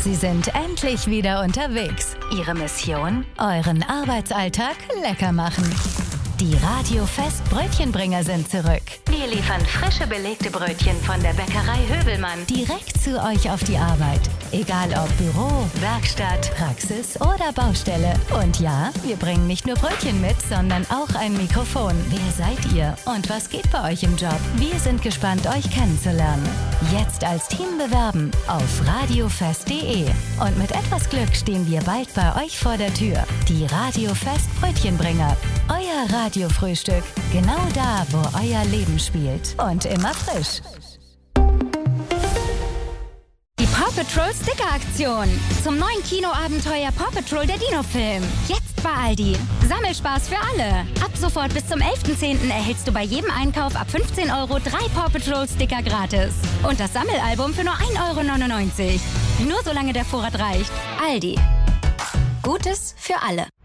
Sie sind endlich wieder unterwegs. Ihre Mission? Euren Arbeitsalltag lecker machen. Die Radio-Fest Brötchenbringer sind zurück. Wir liefern frische belegte Brötchen von der Bäckerei Höbelmann direkt zu euch auf die Arbeit. Egal ob Büro, Werkstatt, Praxis oder Baustelle. Und ja, wir bringen nicht nur Brötchen mit, sondern auch ein Mikrofon. Wer seid ihr und was geht bei euch im Job? Wir sind gespannt, euch kennenzulernen. Jetzt als Team bewerben auf radiofest.de. Und mit etwas Glück stehen wir bald bei euch vor der Tür. Die Radio-Fest Brötchenbringer. Euer Radiofrühstück. Genau da, wo euer Leben spielt. Und immer frisch. Die Paw Patrol Sticker-Aktion. Zum neuen Kinoabenteuer Paw Patrol der Dino-Film. Jetzt bei Aldi. Sammelspaß für alle. Ab sofort bis zum 11.10. erhältst du bei jedem Einkauf ab 15 € 3 Paw Patrol Sticker gratis. Und das Sammelalbum für nur 1,99 €. Nur solange der Vorrat reicht. Aldi. Gutes für alle.